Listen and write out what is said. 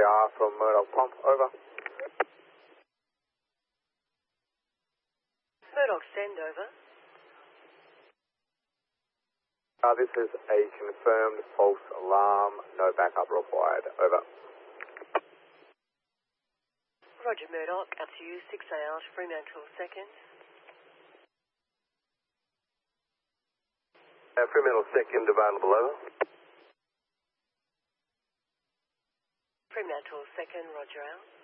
LPR from Murdoch Pump, over. Murdoch send, over. This is a confirmed false alarm, no backup required, over. Roger Murdoch, up to you, 6 out, Fremantle seconds. Fremantle second available, over. Fremantle second, roger out.